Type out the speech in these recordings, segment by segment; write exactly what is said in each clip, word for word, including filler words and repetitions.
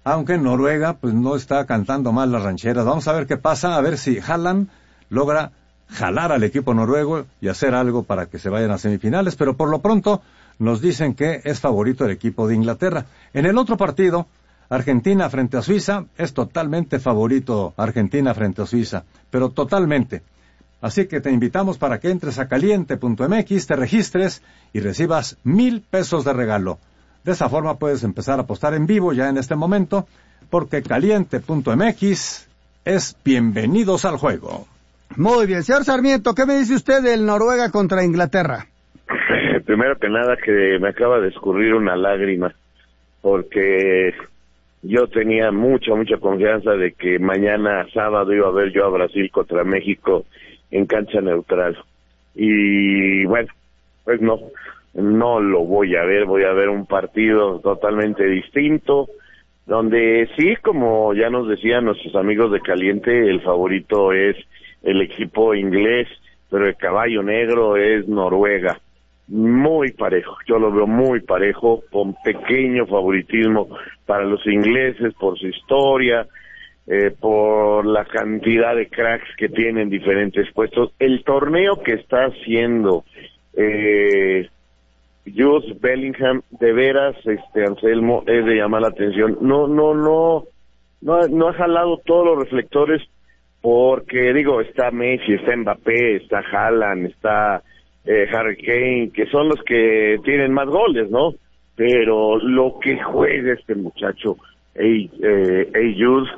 aunque Noruega pues no está cantando mal las rancheras. Vamos a ver qué pasa, a ver si Haaland logra jalar al equipo noruego y hacer algo para que se vayan a semifinales, pero por lo pronto nos dicen que es favorito el equipo de Inglaterra. En el otro partido, Argentina frente a Suiza, es totalmente favorito Argentina frente a Suiza, pero totalmente. Así que te invitamos para que entres a caliente punto m x, te registres y recibas mil pesos de regalo. De esa forma puedes empezar a apostar en vivo ya en este momento, porque caliente punto m x es bienvenidos al juego. Muy bien, señor Sarmiento, ¿qué me dice usted del Noruega contra Inglaterra? Primero que nada, que me acaba de escurrir una lágrima, porque yo tenía mucha, mucha confianza de que mañana sábado iba a ver yo a Brasil contra México en cancha neutral. Y bueno, pues no, no lo voy a ver, voy a ver un partido totalmente distinto, donde sí, como ya nos decían nuestros amigos de Caliente, el favorito es el equipo inglés, pero el caballo negro es Noruega. Muy parejo, yo lo veo muy parejo, con pequeño favoritismo para los ingleses por su historia, eh, por la cantidad de cracks que tienen diferentes puestos. El torneo que está haciendo eh, Jude Bellingham, de veras, este Anselmo, es de llamar la atención. No, no, no, no, no ha jalado todos los reflectores, porque digo, está Messi, está Mbappé, está Haaland, está eh, Harry Kane, que son los que tienen más goles, ¿no? Pero lo que juega este muchacho, hey, eh, hey Jude,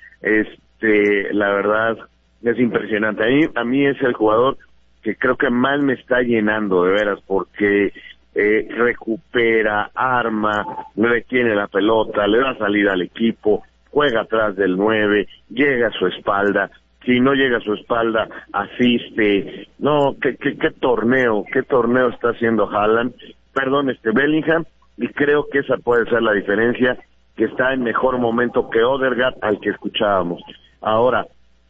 este, la verdad, es impresionante. A mí, a mí es el jugador que creo que más me está llenando, de veras, porque eh, recupera, arma, retiene la pelota, le da salida al equipo, juega atrás del nueve, llega a su espalda, si no llega a su espalda, asiste. No, qué, qué, qué torneo, qué torneo está haciendo Haaland, perdón, este Bellingham, y creo que esa puede ser la diferencia, que está en mejor momento que Odegaard, al que escuchábamos. Ahora,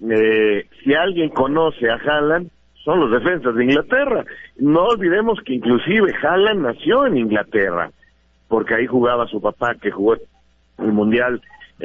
eh, si alguien conoce a Haaland, son los defensas de Inglaterra. No olvidemos que inclusive Haaland nació en Inglaterra, porque ahí jugaba su papá, que jugó el Mundial eh,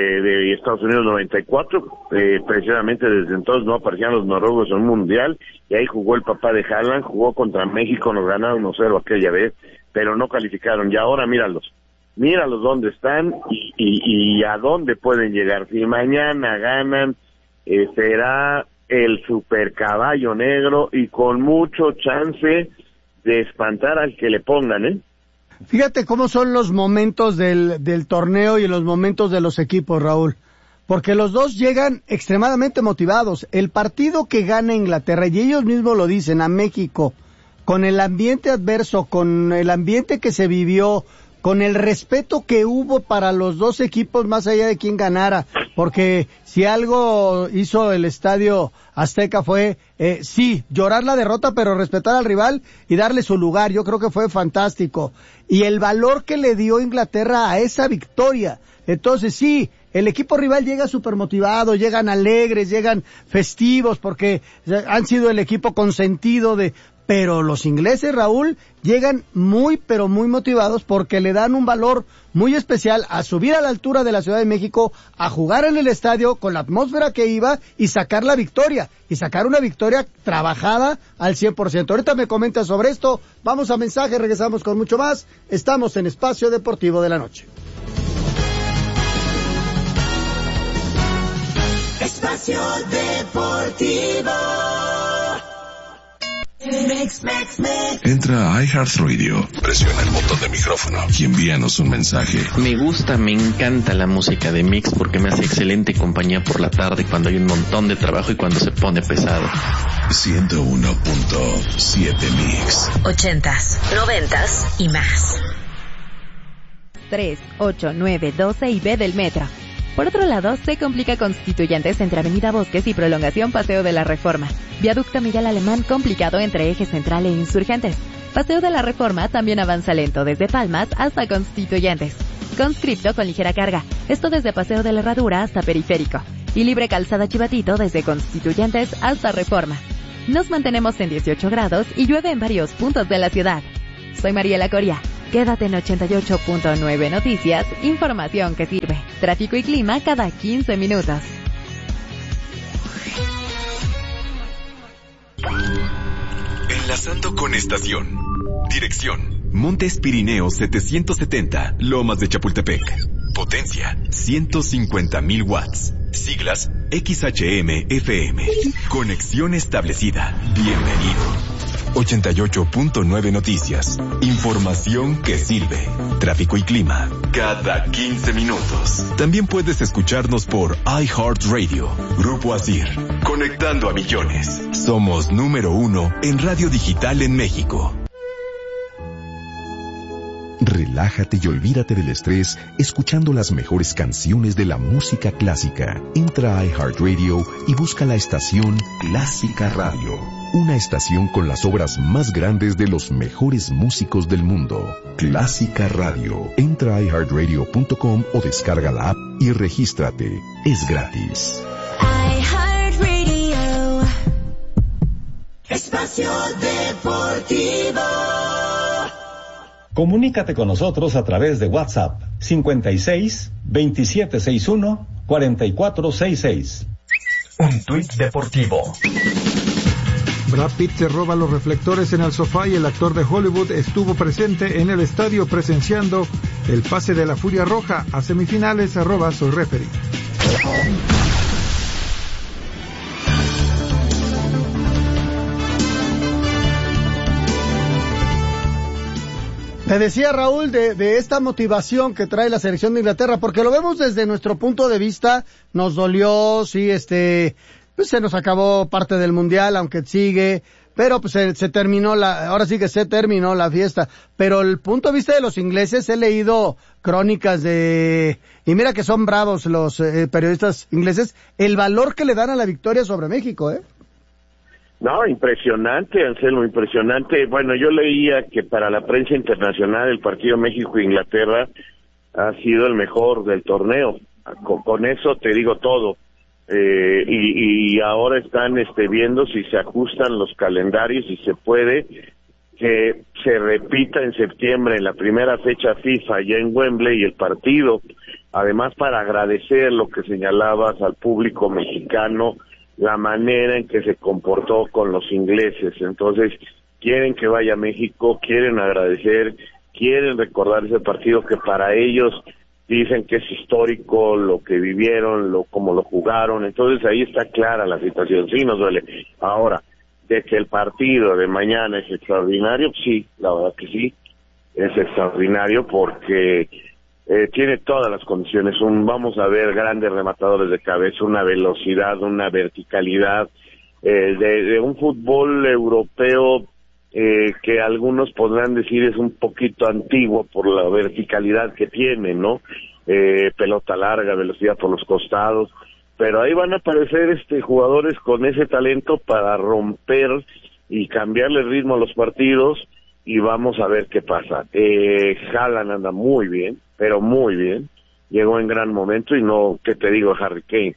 de Estados Unidos noventa y cuatro, eh, precisamente desde entonces no aparecían los noruegos en un Mundial, y ahí jugó el papá de Haaland, jugó contra México, nos ganaron uno cero aquella vez, pero no calificaron, y ahora míralos, míralos dónde están y, y, y a dónde pueden llegar. Si mañana ganan, eh, será el super caballo negro y con mucho chance de espantar al que le pongan, ¿eh? Fíjate cómo son los momentos del, del torneo y los momentos de los equipos, Raúl. Porque los dos llegan extremadamente motivados. El partido que gana Inglaterra, y ellos mismos lo dicen, a México, con el ambiente adverso, con el ambiente que se vivió, con el respeto que hubo para los dos equipos más allá de quién ganara, porque si algo hizo el Estadio Azteca fue, eh, sí, llorar la derrota, pero respetar al rival y darle su lugar. Yo creo que fue fantástico. Y el valor que le dio Inglaterra a esa victoria. Entonces sí, el equipo rival llega súper motivado, llegan alegres, llegan festivos, porque han sido el equipo consentido de... Pero los ingleses, Raúl, llegan muy, pero muy motivados porque le dan un valor muy especial a subir a la altura de la Ciudad de México, a jugar en el estadio con la atmósfera que iba y sacar la victoria. Y sacar una victoria trabajada al cien por ciento. Ahorita me comentas sobre esto. Vamos a mensaje, regresamos con mucho más. Estamos en Espacio Deportivo de la Noche. Espacio Deportivo. Mix, mix, mix. Entra a iHeartRadio, presiona el botón de micrófono y envíanos un mensaje. Me gusta, me encanta la música de Mix porque me hace excelente compañía por la tarde cuando hay un montón de trabajo y cuando se pone pesado. ciento uno punto siete Mix. Ochentas, noventas y más. tres, ocho, nueve, doce y B del metro. Por otro lado, se complica Constituyentes entre Avenida Bosques y Prolongación Paseo de la Reforma. Viaducto Miguel Alemán complicado entre Eje Central e Insurgentes. Paseo de la Reforma también avanza lento desde Palmas hasta Constituyentes. Conscripto con ligera carga, esto desde Paseo de la Herradura hasta Periférico. Y libre calzada Chivatito desde Constituyentes hasta Reforma. Nos mantenemos en dieciocho grados y llueve en varios puntos de la ciudad. Soy Mariela Coria. Quédate en ochenta y ocho punto nueve Noticias, información que sirve. Tráfico y clima cada quince minutos. Enlazando con estación. Dirección: Montes Pirineos setecientos setenta, Lomas de Chapultepec. Potencia: ciento cincuenta mil watts. Siglas: X H M F M. Conexión establecida. Bienvenido. ochenta y ocho punto nueve Noticias. Información que sirve. Tráfico y clima cada quince minutos. También puedes escucharnos por iHeartRadio. Grupo Asir. Conectando a millones. Somos número uno en radio digital en México. Relájate y olvídate del estrés escuchando las mejores canciones de la música clásica. Entra a iHeartRadio y busca la estación Clásica Radio. Una estación con las obras más grandes de los mejores músicos del mundo. Clásica Radio. Entra a i heart radio punto com o descarga la app y regístrate. Es gratis. iHeartRadio. Espacio Deportivo. Comunícate con nosotros a través de WhatsApp cincuenta y seis, veintisiete sesenta y uno, cuarenta y cuatro sesenta y seis. Un tuit deportivo. Brad Pitt se roba los reflectores en el sofá y el actor de Hollywood estuvo presente en el estadio presenciando el pase de la Furia Roja a semifinales. Arroba soy referee. Te decía, Raúl, de, de esta motivación que trae la selección de Inglaterra, porque lo vemos desde nuestro punto de vista, nos dolió, sí, este, pues se nos acabó parte del Mundial, aunque sigue, pero pues se, se terminó la, ahora sí que se terminó la fiesta, pero el punto de vista de los ingleses, he leído crónicas de, y mira que son bravos los eh, periodistas ingleses, el valor que le dan a la victoria sobre México, ¿eh? No, impresionante, Anselmo, impresionante. Bueno, yo leía que para la prensa internacional el partido México-Inglaterra ha sido el mejor del torneo. Con, con eso te digo todo. Eh, y, y ahora están este, viendo si se ajustan los calendarios y se puede que se repita en septiembre en la primera fecha FIFA allá en Wembley el partido. Además, para agradecer lo que señalabas al público mexicano, la manera en que se comportó con los ingleses. Entonces, quieren que vaya a México, quieren agradecer, quieren recordar ese partido que para ellos dicen que es histórico, lo que vivieron, lo como lo jugaron. Entonces, ahí está clara la situación. Sí, nos duele. Ahora, de que el partido de mañana es extraordinario, sí, la verdad que sí, es extraordinario porque Eh, tiene todas las condiciones. Un, vamos a ver grandes rematadores de cabeza, una velocidad, una verticalidad, eh, de, de un fútbol europeo eh, que algunos podrán decir es un poquito antiguo por la verticalidad que tiene, ¿no? Eh, pelota larga, velocidad por los costados, pero ahí van a aparecer este jugadores con ese talento para romper y cambiarle el ritmo a los partidos, y vamos a ver qué pasa. Eh, Haaland anda muy bien, pero muy bien, llegó en gran momento, y no, ¿qué te digo, Harry Kane?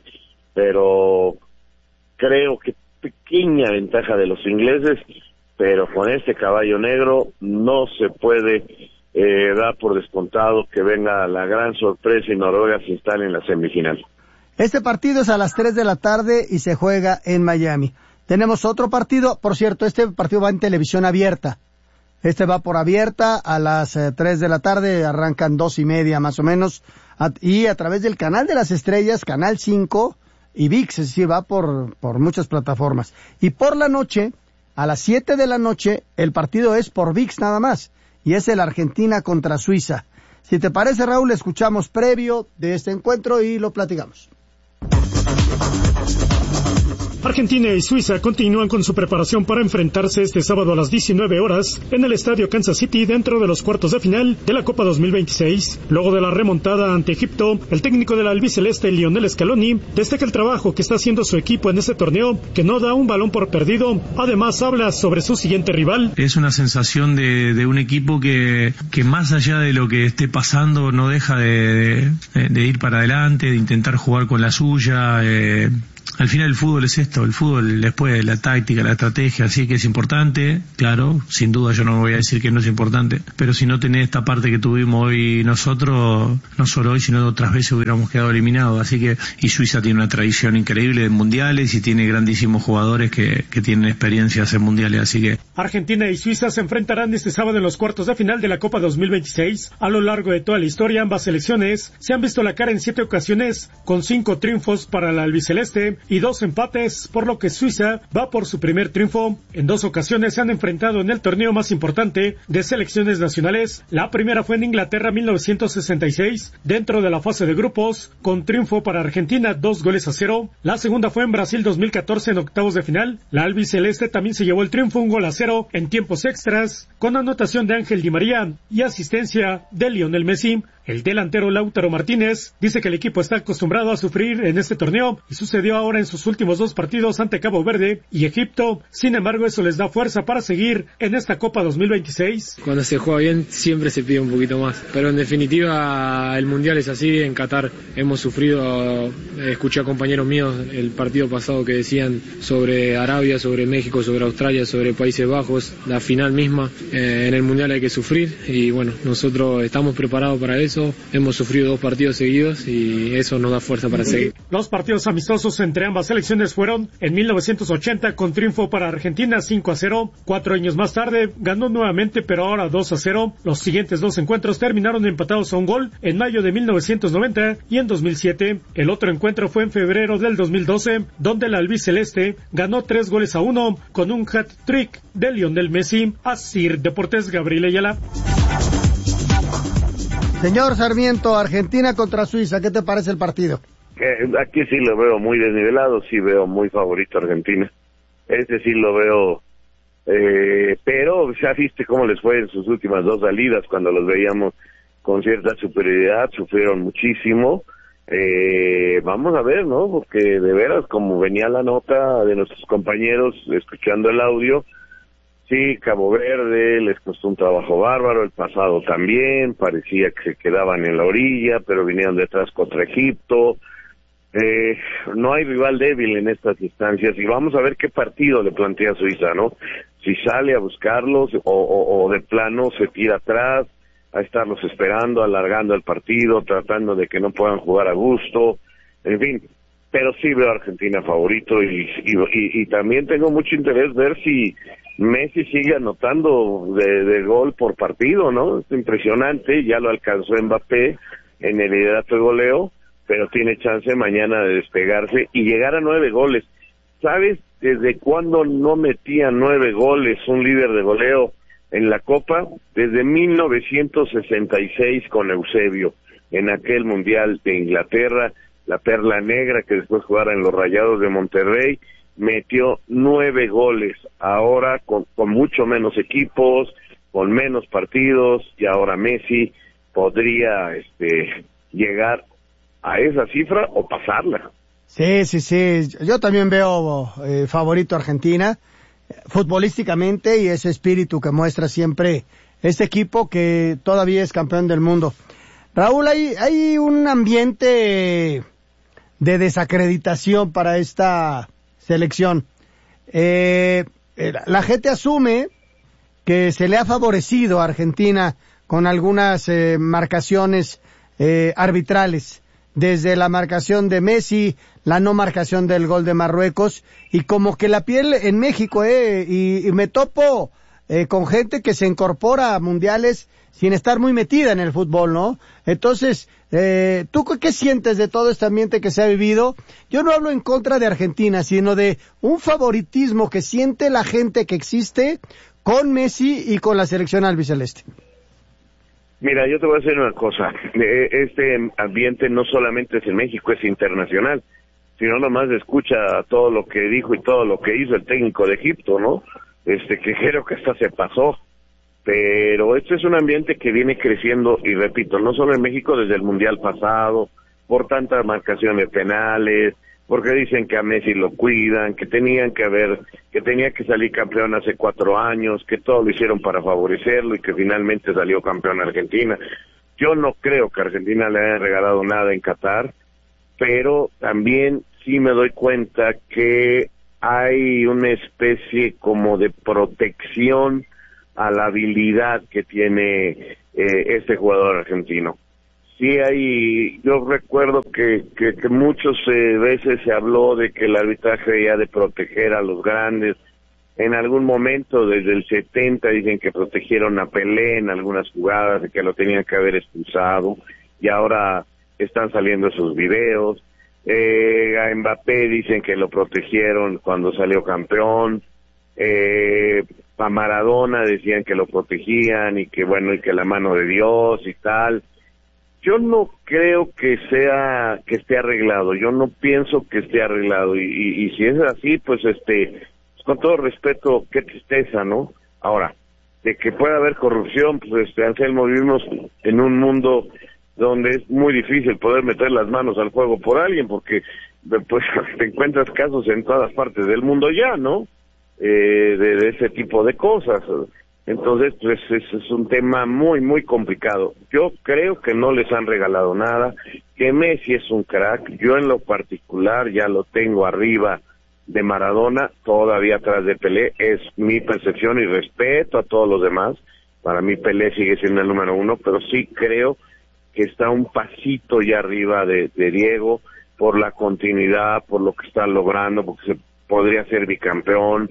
Pero creo que pequeña ventaja de los ingleses, pero con este caballo negro no se puede eh, dar por descontado que venga la gran sorpresa y Noruega se instale en la semifinal. Este partido es a las tres de la tarde y se juega en Miami. Tenemos otro partido, por cierto, este partido va en televisión abierta. Este va por abierta a las eh, tres de la tarde, arrancan dos y media más o menos, a, y a través del Canal de las Estrellas, Canal cinco y V I X, es decir, va por, por muchas plataformas. Y por la noche, a las siete de la noche, el partido es por V I X nada más, y es el Argentina contra Suiza. Si te parece, Raúl, escuchamos previo de este encuentro y lo platicamos. Argentina y Suiza continúan con su preparación para enfrentarse este sábado a las diecinueve horas en el estadio Kansas City dentro de los cuartos de final de la Copa dos mil veintiséis. Luego de la remontada ante Egipto, el técnico del albiceleste Lionel Scaloni destaca el trabajo que está haciendo su equipo en este torneo, que no da un balón por perdido. Además, habla sobre su siguiente rival. Es una sensación de, de un equipo que, que más allá de lo que esté pasando no deja de, de, de ir para adelante, de intentar jugar con la suya. Eh, al final el fútbol es esto, el fútbol después la táctica, la estrategia, así que es importante, claro, sin duda yo no voy a decir que no es importante, pero si no tenés esta parte que tuvimos hoy nosotros, no solo hoy, sino otras veces hubiéramos quedado eliminados, así que, y Suiza tiene una tradición increíble de mundiales y tiene grandísimos jugadores que, que tienen experiencias en mundiales, así que... Argentina y Suiza se enfrentarán este sábado en los cuartos de final de la Copa dos mil veintiséis. A lo largo de toda la historia, ambas selecciones se han visto la cara en siete ocasiones, con cinco triunfos para la albiceleste y dos empates, por lo que Suiza va por su primer triunfo. En dos ocasiones se han enfrentado en el torneo más importante de selecciones nacionales. La primera fue en Inglaterra mil novecientos sesenta y seis, dentro de la fase de grupos, con triunfo para Argentina, dos goles a cero. La segunda fue en Brasil dos mil catorce, en octavos de final. La albiceleste también se llevó el triunfo, un gol a cero en tiempos extras, con anotación de Ángel Di María y asistencia de Lionel Messi. El delantero Lautaro Martínez dice que el equipo está acostumbrado a sufrir en este torneo y sucedió ahora en sus últimos dos partidos ante Cabo Verde y Egipto. Sin embargo, eso les da fuerza para seguir en esta Copa dos mil veintiséis. Cuando se juega bien siempre se pide un poquito más, pero en definitiva el Mundial es así. En Qatar hemos sufrido, escuché a compañeros míos el partido pasado que decían sobre Arabia, sobre México, sobre Australia, sobre Países Bajos, la final misma. Eh, en el Mundial hay que sufrir y bueno, nosotros estamos preparados para eso. Hemos sufrido dos partidos seguidos y eso nos da fuerza para seguir. Los partidos amistosos entre ambas selecciones fueron en mil novecientos ochenta, con triunfo para Argentina cinco a cero. Cuatro años más tarde ganó nuevamente, pero ahora dos a cero. Los siguientes dos encuentros terminaron empatados a un gol en mayo de mil novecientos noventa y en dos mil siete. El otro encuentro fue en febrero del dos mil doce, donde la albiceleste ganó tres goles a uno con un hat-trick de Lionel Messi. Asir Deportes, Gabriel Ayala. Señor Sarmiento, Argentina contra Suiza, ¿qué te parece el partido? Eh, aquí sí lo veo muy desnivelado, sí veo muy favorito a Argentina. Este sí lo veo, eh, pero ya viste cómo les fue en sus últimas dos salidas, cuando los veíamos con cierta superioridad, sufrieron muchísimo. Eh, vamos a ver, ¿no? Porque de veras, como venía la nota de nuestros compañeros escuchando el audio, sí, Cabo Verde les costó un trabajo bárbaro, el pasado también, parecía que se quedaban en la orilla, pero vinieron detrás contra Egipto. Eh, no hay rival débil en estas instancias y vamos a ver qué partido le plantea Suiza, ¿no? Si sale a buscarlos o, o, o de plano se tira atrás a estarlos esperando, alargando el partido, tratando de que no puedan jugar a gusto, en fin. Pero sí veo a Argentina favorito y, y, y, y también tengo mucho interés ver si Messi sigue anotando de, de gol por partido, ¿no? Es impresionante, ya lo alcanzó Mbappé en el liderato de goleo, pero tiene chance mañana de despegarse y llegar a nueve goles. ¿Sabes desde cuándo no metía nueve goles un líder de goleo en la Copa? Desde mil novecientos sesenta y seis con Eusebio, en aquel Mundial de Inglaterra, la Perla Negra, que después jugara en los Rayados de Monterrey, metió nueve goles, ahora con, con mucho menos equipos, con menos partidos, y ahora Messi podría este, llegar a esa cifra o pasarla. Sí, sí, sí, yo también veo eh, favorito a Argentina, futbolísticamente, y ese espíritu que muestra siempre este equipo que todavía es campeón del mundo. Raúl, hay, hay un ambiente de desacreditación para esta selección. Eh, la gente asume que se le ha favorecido a Argentina con algunas eh, marcaciones eh, arbitrales, desde la marcación de Messi, la no marcación del gol de Marruecos, y como que la piel en México, eh, y, y me topo eh, con gente que se incorpora a mundiales sin estar muy metida en el fútbol, ¿no? Entonces, eh, ¿tú qué sientes de todo este ambiente que se ha vivido? Yo no hablo en contra de Argentina, sino de un favoritismo que siente la gente que existe con Messi y con la selección albiceleste. Mira, yo te voy a decir una cosa, este ambiente no solamente es en México, es internacional, sino nomás escucha todo lo que dijo y todo lo que hizo el técnico de Egipto, ¿no? Este, que creo que hasta se pasó. Pero este es un ambiente que viene creciendo, y repito, no solo en México, desde el Mundial pasado, por tantas marcaciones penales, porque dicen que a Messi lo cuidan, que tenían que haber, que tenía que salir campeón hace cuatro años, que todo lo hicieron para favorecerlo y que finalmente salió campeón Argentina. Yo no creo que Argentina le haya regalado nada en Qatar, pero también sí me doy cuenta que hay una especie como de protección a la habilidad que tiene eh, este jugador argentino. Sí hay, yo recuerdo que, que, que muchas eh, veces se habló de que el arbitraje debía de proteger a los grandes. En algún momento, desde el setenta, dicen que protegieron a Pelé en algunas jugadas, de que lo tenían que haber expulsado, y ahora están saliendo esos videos. Eh, a Mbappé dicen que lo protegieron cuando salió campeón. Eh, a Maradona decían que lo protegían y que bueno, y que la mano de Dios y tal. Yo no creo que sea, que esté arreglado, yo no pienso que esté arreglado, y, y, y si es así, pues este, con todo respeto, qué tristeza, ¿no? Ahora, de que pueda haber corrupción, pues este, Anselmo, vivimos en un mundo donde es muy difícil poder meter las manos al fuego por alguien, porque pues te encuentras casos en todas partes del mundo ya, ¿no? Eh, de, de ese tipo de cosas. Entonces, pues es, es un tema muy, muy complicado. Yo creo que no les han regalado nada, que Messi es un crack. Yo en lo particular ya lo tengo arriba de Maradona, todavía atrás de Pelé. Es mi percepción y respeto a todos los demás. Para mí Pelé sigue siendo el número uno, pero sí creo que está un pasito ya arriba de, de Diego por la continuidad, por lo que está logrando, porque se podría ser bicampeón.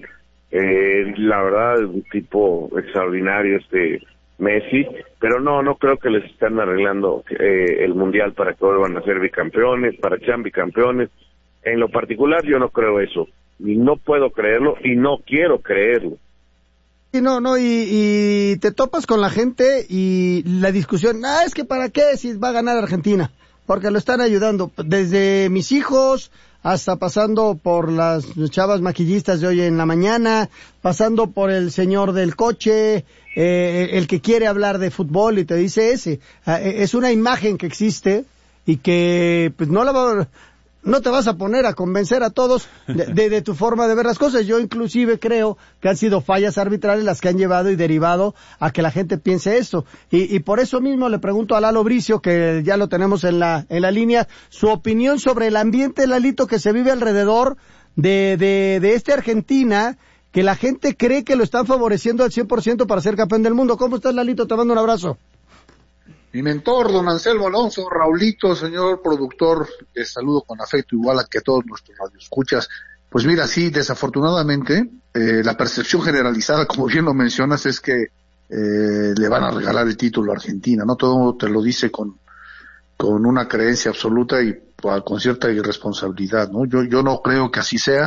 Eh, la verdad es un tipo extraordinario este Messi, pero no, no creo que les están arreglando eh, el mundial para que vuelvan a ser bicampeones, para que sean bicampeones. En lo particular yo no creo eso, y no puedo creerlo, y no quiero creerlo. Y no, no, y, y te topas con la gente y la discusión, ah, es que para qué si va a ganar Argentina, porque lo están ayudando, desde mis hijos hasta pasando por las chavas maquillistas de hoy en la mañana, pasando por el señor del coche, eh, el que quiere hablar de fútbol y te dice ese. Es una imagen que existe y que pues no la va, no te vas a poner a convencer a todos de, de, de tu forma de ver las cosas. Yo inclusive creo que han sido fallas arbitrales las que han llevado y derivado a que la gente piense esto. Y, y por eso mismo le pregunto a Lalo Bricio, que ya lo tenemos en la, en la línea, su opinión sobre el ambiente, Lalito, que se vive alrededor de, de, de este Argentina, que la gente cree que lo están favoreciendo al cien por ciento para ser campeón del mundo. ¿Cómo estás, Lalito? Te mando un abrazo. Mi mentor, don Anselmo Alonso, Raulito, señor productor, les saludo con afecto igual a que a todos nuestros radioescuchas. Pues mira, sí, desafortunadamente, eh, la percepción generalizada, como bien lo mencionas, es que eh, le van a regalar el título a Argentina, ¿no? Todo te lo dice con, con una creencia absoluta y pues, con cierta irresponsabilidad, ¿no? Yo, yo no creo que así sea.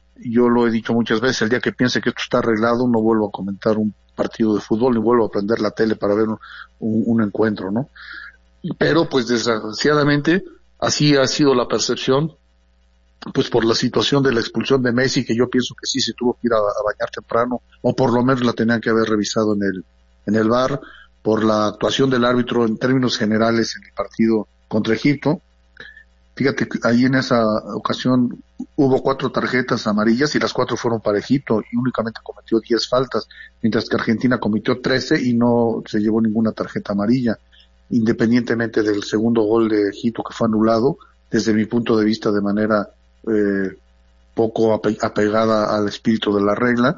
Yo lo he dicho muchas veces, el día que piense que esto está arreglado, no vuelvo a comentar un partido de fútbol, ni vuelvo a prender la tele para ver un, un, un encuentro, ¿no? Pero, pues, desgraciadamente, así ha sido la percepción, pues, por la situación de la expulsión de Messi, que yo pienso que sí se tuvo que ir a, a bañar temprano, o por lo menos la tenían que haber revisado en el, en el V A R, por la actuación del árbitro en términos generales en el partido contra Egipto. Fíjate que ahí en esa ocasión hubo cuatro tarjetas amarillas y las cuatro fueron para Egipto y únicamente cometió diez faltas, mientras que Argentina cometió trece y no se llevó ninguna tarjeta amarilla, independientemente del segundo gol de Egipto que fue anulado, desde mi punto de vista de manera eh, poco ape- apegada al espíritu de la regla.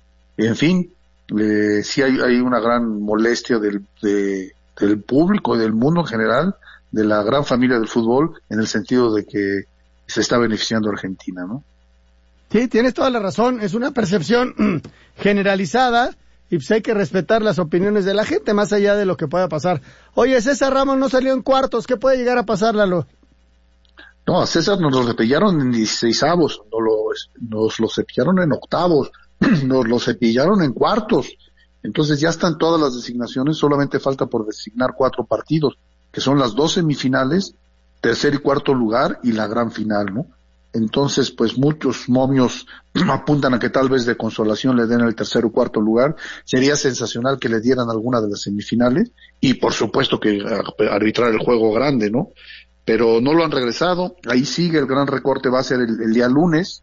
En fin, eh, sí hay, hay una gran molestia del, de, del público y del mundo en general, de la gran familia del fútbol, en el sentido de que se está beneficiando a Argentina, ¿no? Sí, tienes toda la razón, es una percepción generalizada y pues hay que respetar las opiniones de la gente más allá de lo que pueda pasar. Oye, César Ramos no salió en cuartos, ¿qué puede llegar a pasar, Lalo? No, a César nos lo cepillaron en dieciseisavos, nos lo, nos lo cepillaron en octavos, nos lo cepillaron en cuartos, entonces ya están todas las designaciones, solamente falta por designar cuatro partidos, que son las dos semifinales, tercer y cuarto lugar y la gran final, ¿no? Entonces, pues muchos momios apuntan a que tal vez de consolación le den el tercer o cuarto lugar. Sería sensacional que le dieran alguna de las semifinales y por supuesto que arbitrar el juego grande, ¿no? Pero no lo han regresado. Ahí sigue el gran recorte, va a ser el, el día lunes.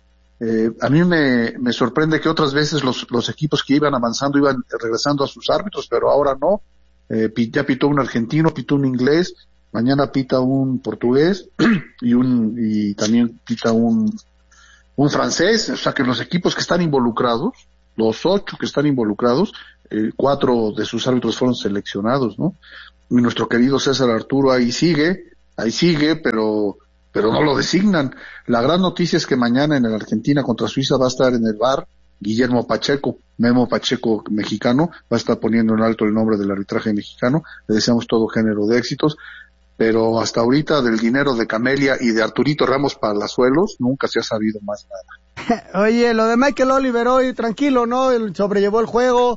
Eh, a mí me, me sorprende que otras veces los, los equipos que iban avanzando iban regresando a sus árbitros, pero ahora no. Eh, ya pitó un argentino, pitó un inglés, mañana pita un portugués y un y también pita un un francés, o sea que los equipos que están involucrados, los ocho que están involucrados, eh, cuatro de sus árbitros fueron seleccionados, ¿no? Y nuestro querido César Arturo ahí sigue, ahí sigue, pero pero no lo designan. La gran noticia es que mañana en el Argentina contra Suiza va a estar en el V A R Guillermo Pacheco, Memo Pacheco mexicano, va a estar poniendo en alto el nombre del arbitraje mexicano. Le deseamos todo género de éxitos, pero hasta ahorita del dinero de Camelia y de Arturito Ramos Palazuelos nunca se ha sabido más nada. Oye, lo de Michael Oliver hoy, tranquilo, ¿no? Él sobrellevó el juego,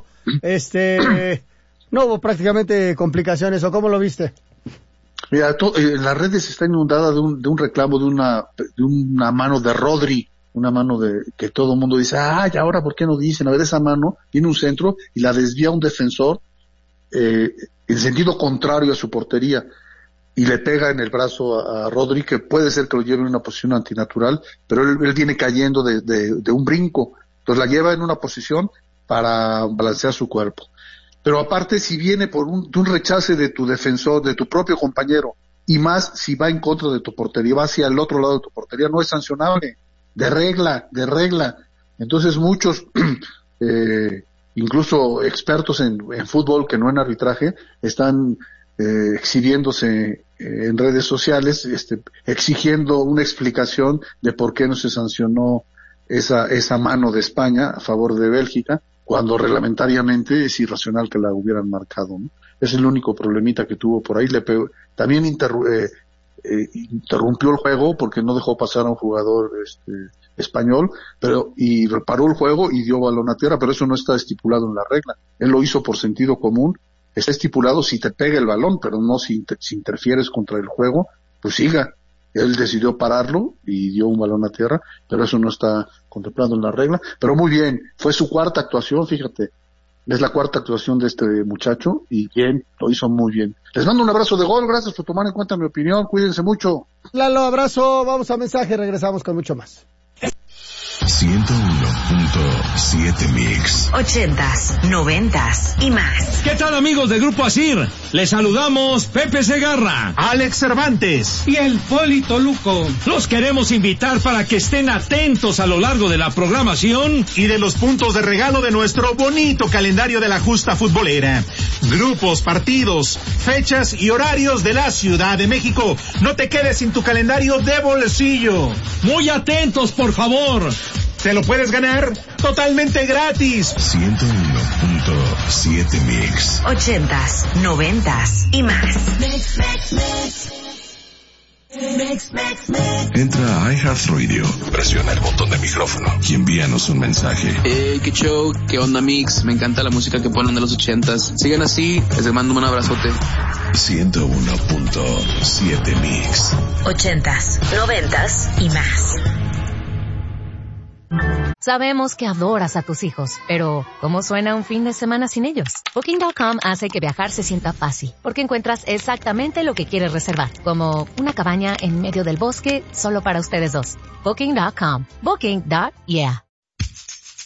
este, no hubo prácticamente complicaciones, ¿o cómo lo viste? Mira, to, eh, las redes están inundadas de un, de un reclamo de una, de una mano de Rodri, una mano de, que todo el mundo dice, ay, ahora ¿por qué no dicen? A ver, esa mano viene un centro y la desvía un defensor, eh, en sentido contrario a su portería, y le pega en el brazo a, a Rodri, que puede ser que lo lleve en una posición antinatural, pero él, él viene cayendo de, de, de un brinco, entonces la lleva en una posición para balancear su cuerpo. Pero aparte, si viene por un, de un rechace de tu defensor, de tu propio compañero, y más si va en contra de tu portería, va hacia el otro lado de tu portería, no es sancionable, de regla, de regla. Entonces muchos, eh, incluso expertos en, en fútbol, que no en arbitraje, están eh, exhibiéndose eh, en redes sociales, este, exigiendo una explicación de por qué no se sancionó esa, esa mano de España a favor de Bélgica, cuando reglamentariamente es irracional que la hubieran marcado, ¿no? Es el único problemita que tuvo por ahí. Le pegó, también interru eh, eh, interrumpió el juego porque no dejó pasar a un jugador este, español, pero y reparó el juego y dio balón a tierra, pero eso no está estipulado en la regla. Él lo hizo por sentido común. Está estipulado si te pega el balón, pero no si, te, si interfieres contra el juego, pues siga. Él decidió pararlo y dio un balón a tierra, pero eso no está contemplado en la regla. Pero muy bien, fue su cuarta actuación, fíjate. Es la cuarta actuación de este muchacho y bien, lo hizo muy bien. Les mando un abrazo de gol, gracias por tomar en cuenta mi opinión, cuídense mucho. Lalo, abrazo, vamos a mensaje, regresamos con mucho más. ciento uno punto siete Mix. Ochentas, noventas y más. ¿Qué tal, amigos del Grupo Asir? Les saludamos Pepe Segarra, Alex Cervantes y el Polito Luco. Los queremos invitar para que estén atentos a lo largo de la programación y de los puntos de regalo de nuestro bonito calendario de la justa futbolera. Grupos, partidos, fechas y horarios de la Ciudad de México. No te quedes sin tu calendario de bolsillo. Muy atentos, por favor. Te lo puedes ganar totalmente gratis. ciento uno punto siete Mix. Ochentas, noventas y más. Mix, mix, mix. Mix, mix, mix. Entra a iHeartRadio, presiona el botón de micrófono y envíanos un mensaje. Eh, qué show, qué onda Mix, me encanta la música que ponen de los ochentas. Sigan así, les mando un abrazote. ciento uno punto siete Mix. Ochentas, noventas y más. Sabemos que adoras a tus hijos, pero ¿cómo suena un fin de semana sin ellos? Booking punto com hace que viajar se sienta fácil, porque encuentras exactamente lo que quieres reservar, como una cabaña en medio del bosque solo para ustedes dos. Booking punto com. Booking. Yeah.